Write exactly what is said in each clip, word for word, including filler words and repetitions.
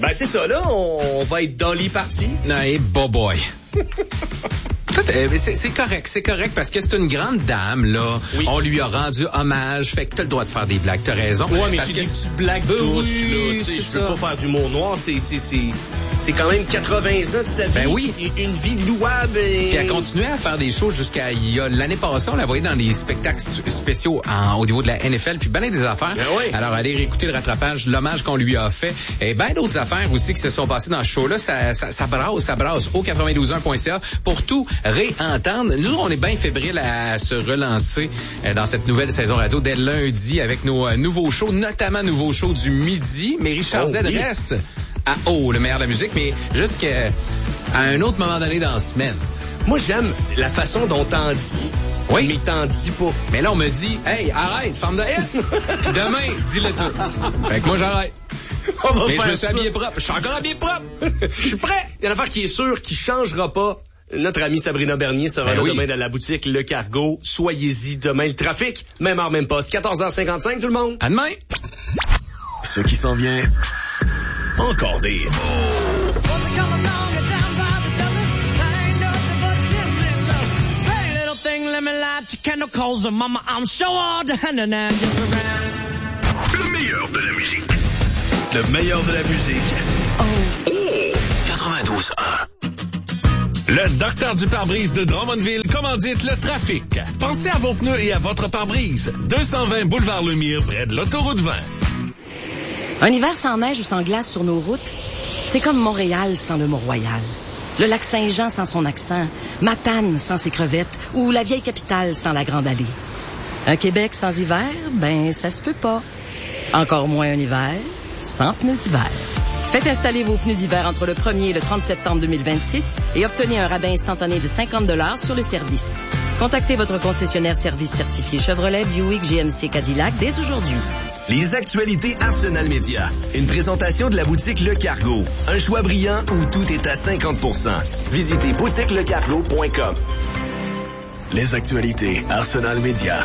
Ben, c'est ça, là. On va être dans les parties. Non, hey, boy boy. Tout, euh, c'est, c'est correct, c'est correct parce que c'est une grande dame, là. Oui. On lui a rendu hommage, fait que t'as le droit de faire des blagues, t'as raison. Ouais, mais parce c'est que des petites blagues ben douces, oui, là. Tu sais, je veux pas faire d'humour noir, c'est, c'est, c'est, c'est quand même quatre-vingts ans de sa vie. Ben oui. Une vie louable. Et... Puis elle continuait à faire des shows jusqu'à il y a, l'année passée, on la voyait dans des spectacles spéciaux en, au niveau de la N F L, puis ben des affaires. Ben oui. Alors, allez réécouter le rattrapage, l'hommage qu'on lui a fait. Et ben d'autres affaires aussi qui se sont passées dans ce show-là, ça, ça, ça brasse, ça brasse au quatre-vingt-douze un point c a pour tout réentendre. Nous, on est bien fébriles à se relancer dans cette nouvelle saison radio dès lundi avec nos nouveaux shows, notamment nouveaux shows du midi. Mais Richard oh, Z oui. reste à haut, le meilleur de la musique, mais jusqu'à à un autre moment donné dans la semaine. Moi, j'aime la façon dont t'en dis. Oui. Mais t'en dis pas. Mais là, on me dit, hey, arrête, femme de haine. Puis demain, dis-le tout. Fait que moi, j'arrête. On va mais faire je me suis ça. habillé propre. Je suis encore habillé propre. Je suis prêt. Il y a une affaire qui est sûre, qui changera pas. Notre amie Sabrina Bernier sera ben là oui. demain dans la boutique Le Cargo. Soyez-y demain. Le trafic, même heure, même poste. quatorze heures cinquante-cinq, tout le monde. À demain. Ce qui s'en vient, encore des hits. Le meilleur de la musique. Le meilleur de la musique. Oh. quatre-vingt-douze un. Le docteur du pare-brise de Drummondville commandite le trafic. Pensez à vos pneus et à votre pare-brise. deux cent vingt boulevard Lemire, près de l'autoroute vingt. Un hiver sans neige ou sans glace sur nos routes, c'est comme Montréal sans le Mont-Royal. Le lac Saint-Jean sans son accent, Matane sans ses crevettes ou la vieille capitale sans la Grande Allée. Un Québec sans hiver, ben ça se peut pas. Encore moins un hiver sans pneus d'hiver. Faites installer vos pneus d'hiver entre le premier et le trente septembre deux mille vingt-six et obtenez un rabais instantané de cinquante dollars sur le service. Contactez votre concessionnaire service certifié Chevrolet, Buick, G M C, Cadillac dès aujourd'hui. Les actualités Arsenal Média. Une présentation de la boutique Le Cargo. Un choix brillant où tout est à cinquante pour cent. Visitez boutique le cargo point com. Les actualités Arsenal Média.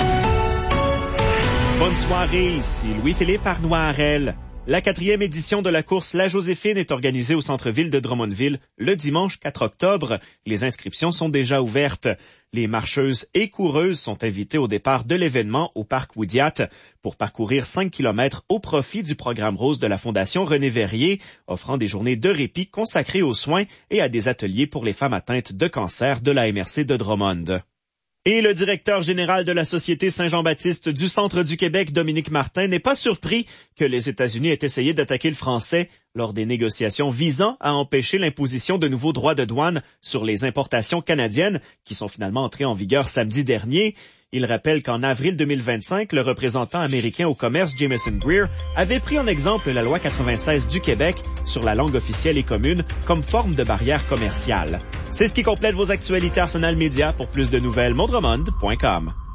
Bonne soirée, ici Louis-Philippe Arnoirel. La quatrième édition de la course La Joséphine est organisée au centre-ville de Drummondville le dimanche quatre octobre. Les inscriptions sont déjà ouvertes. Les marcheuses et coureuses sont invitées au départ de l'événement au parc Ouidiat pour parcourir cinq kilomètres au profit du programme rose de la Fondation René Verrier, offrant des journées de répit consacrées aux soins et à des ateliers pour les femmes atteintes de cancer de la M R C de Drummond. Et le directeur général de la Société Saint-Jean-Baptiste du Centre du Québec, Dominique Martin, n'est pas surpris que les États-Unis aient essayé d'attaquer le français lors des négociations visant à empêcher l'imposition de nouveaux droits de douane sur les importations canadiennes qui sont finalement entrées en vigueur samedi dernier. Il rappelle qu'en avril deux mille vingt-cinq, le représentant américain au commerce Jameson Greer avait pris en exemple la loi quatre-vingt-seize du Québec sur la langue officielle et commune comme forme de barrière commerciale. C'est ce qui complète vos actualités Arsenal Média. Pour plus de nouvelles, mondremond point com.